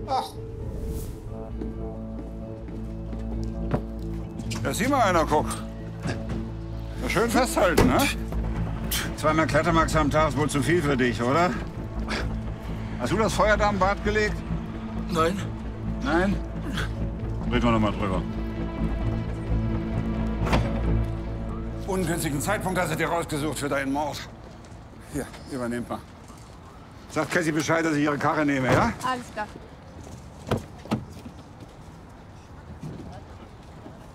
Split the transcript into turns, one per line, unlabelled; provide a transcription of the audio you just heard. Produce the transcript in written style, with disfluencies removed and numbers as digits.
Ach.
Da sieh mal einer, guck. Ja, schön festhalten, ne? 2-mal Klettermax am Tag ist wohl zu viel für dich, oder? Hast du das Feuer da am Bad gelegt?
Nein.
Nein? Reden wir noch mal drüber. Ungünstigen Zeitpunkt hast du dir rausgesucht für deinen Mord. Hier, übernehmt mal. Sagt Cassie Bescheid, dass ich ihre Karre nehme, ja?
Alles klar.